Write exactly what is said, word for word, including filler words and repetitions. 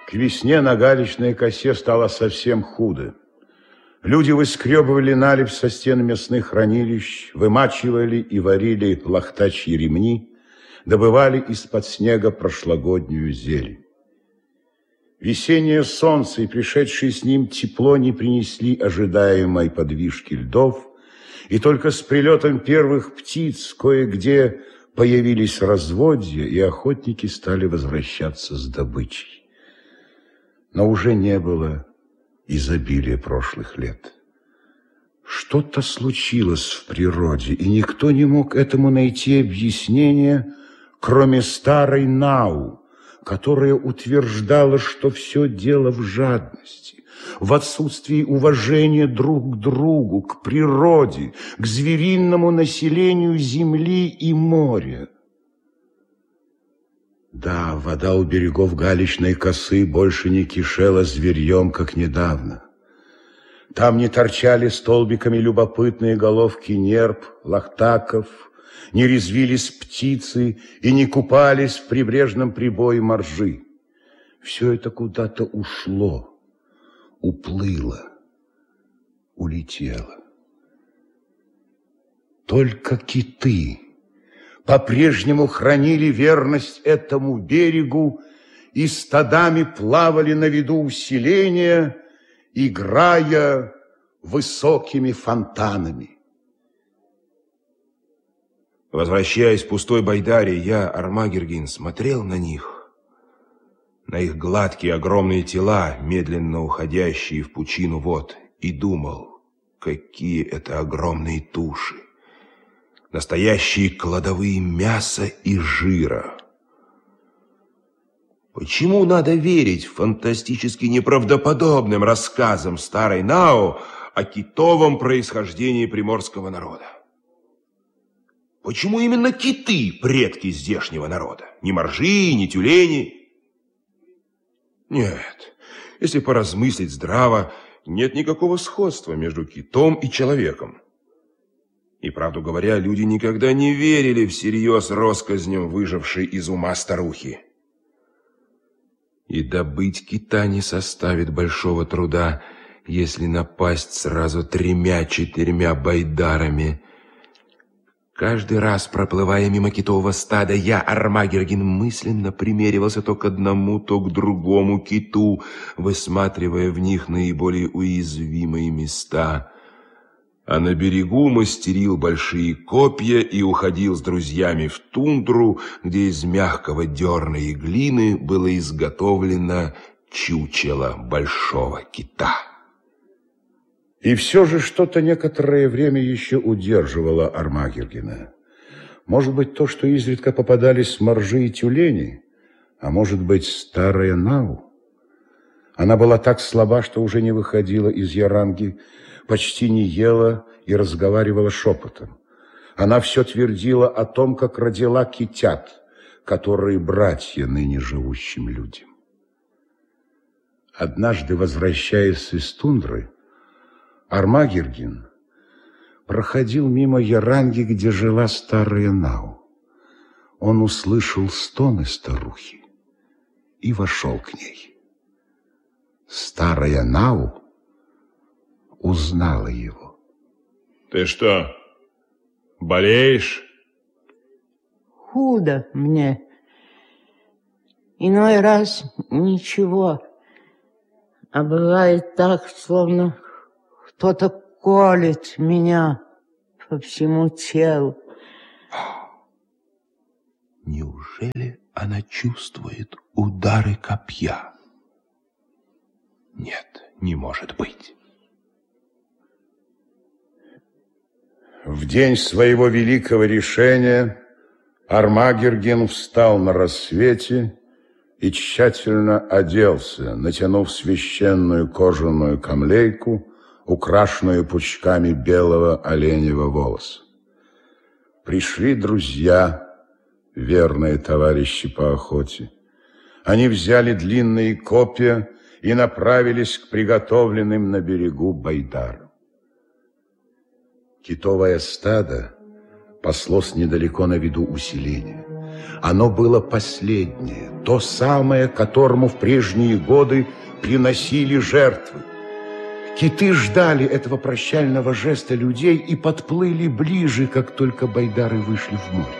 К весне на Галичной косе стало совсем худо. Люди выскребывали наледь со стен мясных хранилищ, вымачивали и варили лохтачьи ремни, добывали из-под снега прошлогоднюю зелень. Весеннее солнце и пришедшее с ним тепло не принесли ожидаемой подвижки льдов, и только с прилетом первых птиц кое-где появились разводья, и охотники стали возвращаться с добычей. Но уже не было изобилия прошлых лет. Что-то случилось в природе, и никто не мог этому найти объяснение, кроме старой Нау, которая утверждала, что все дело в жадности, в отсутствии уважения друг к другу, к природе, к звериному населению земли и моря. Да, вода у берегов Галичной косы больше не кишела зверьем, как недавно. Там не торчали столбиками любопытные головки нерп, лохтаков, не резвились птицы и не купались в прибрежном прибое моржи. Все это куда-то ушло, уплыло, улетело. Только киты по-прежнему хранили верность этому берегу и стадами плавали на виду усиления, играя высокими фонтанами. Возвращаясь в пустой Байдаре, я, Армагергин, смотрел на них, на их гладкие огромные тела, медленно уходящие в пучину вод, и думал, какие это огромные туши. Настоящие кладовые мяса и жира. Почему надо верить фантастически неправдоподобным рассказам старой Нау о китовом происхождении приморского народа? Почему именно киты предки здешнего народа? Ни моржи, ни тюлени? Нет, если поразмыслить здраво, нет никакого сходства между китом и человеком. И, правду говоря, люди никогда не верили всерьез россказням выжившей из ума старухи. И добыть кита не составит большого труда, если напасть сразу тремя-четырьмя байдарами. Каждый раз, проплывая мимо китового стада, я, Армагергин, мысленно примеривался то к одному, то к другому киту, высматривая в них наиболее уязвимые места. А на берегу мастерил большие копья и уходил с друзьями в тундру, где из мягкого дерна и глины было изготовлено чучело большого кита. И все же что-то некоторое время еще удерживало Армагергина. Может быть, то, что изредка попадались моржи и тюлени, а может быть, старая Нау. Она была так слаба, что уже не выходила из яранги, почти не ела и разговаривала шепотом. Она все твердила о том, как родила китят, которые братья ныне живущим людям. Однажды, возвращаясь из тундры, Армагергин проходил мимо яранги, где жила старая Нау. Он услышал стоны старухи и вошел к ней. Старая Нау узнала его. Ты что, болеешь? Худо мне. Иной раз ничего. А бывает так, словно кто-то колет меня по всему телу. Неужели она чувствует удары копья? Нет, не может быть. В день своего великого решения Армагергин встал на рассвете и тщательно оделся, натянув священную кожаную камлейку, украшенную пучками белого оленьего волоса. Пришли друзья, верные товарищи по охоте. Они взяли длинные копья и направились к приготовленным на берегу байдарам. Китовое стадо паслось недалеко на виду усиления. Оно было последнее, то самое, которому в прежние годы приносили жертвы. Киты ждали этого прощального жеста людей и подплыли ближе, как только байдары вышли в море.